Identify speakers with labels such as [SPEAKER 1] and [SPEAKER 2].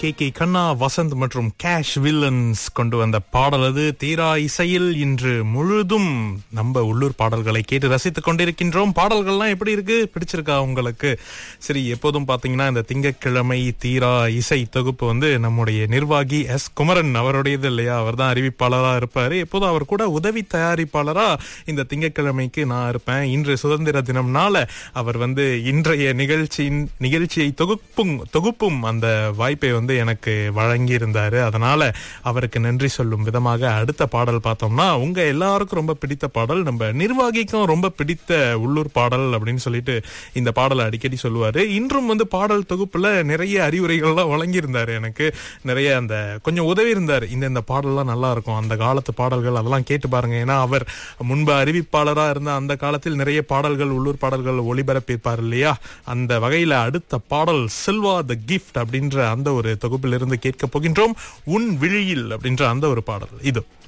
[SPEAKER 1] K கண்ணா, வசந்த் மற்றும் cash villains கொண்டு வந்த பாடல் அது. தீரா இசையில் இன்று முழுதும் நம்ம உள்ளூர் பாடல்களை கேட்டு ரசித்துக் கொண்டிருக்கின்றோம். பாடல்கள்லாம் எப்படி இருக்கு, பிடிச்சிருக்கா உங்களுக்கு? சரி, எப்போதும் பாத்தீங்கன்னா இந்த திங்கட்கிழமை தீரா இசை தொகுப்பு வந்து நம்முடைய நிர்வாகி எஸ் குமரன் அவருடையது இல்லையா? அவர் தான் அறிவிப்பாளரா இருப்பாரு. எப்போதும் அவர் கூட உதவி தயாரிப்பாளரா இந்த திங்கட்கிழமைக்கு நான் இருப்பேன். இன்று சுதந்திர தினம்னால அவர் வந்து இன்றைய நிகழ்ச்சியை தொகுப்பும் அந்த வாய்ப்பை வந்து எனக்கு வழங்கி இருந்தாரு. அதனால அவருக்கு நன்றி சொல்லும் விதமாக அடுத்த பாடல் பார்த்தோம்னா, உங்க எல்லாருக்கும் ரொம்ப பிடித்த பாடல், நம்ம நிர்வாகிக்கும் ரொம்ப பிடித்த உள்ளூர் பாடல் அப்படின்னு சொல்லிட்டு இந்த பாடலை அடிக்கடி சொல்லுவாரு. இன்றும் வந்து பாடல் தொகுப்புல நிறைய அறிவுரைகள்லாம் வழங்கி இருந்தாரு. எனக்கு நிறைய அந்த கொஞ்சம் உதவி இருந்தாரு. இந்த பாடல்லாம் நல்லா இருக்கும், அந்த காலத்து பாடல்கள் அதெல்லாம் கேட்டு பாருங்க. ஏன்னா அவர் முன்பு அறிவிப்பாளரா இருந்த அந்த காலத்தில் நிறைய பாடல்கள், உள்ளூர் பாடல்கள் ஒளிபரப்பியிருப்பார் இல்லையா? அந்த வகையில அடுத்த பாடல் சில்வா த கிஃப்ட் அப்படின்ற அந்த ஒரு தொகுப்பிலிருந்து கேட்க போகின்றோம். உன் விழியில் அப்படின்ற அந்த ஒரு பாடல் இது.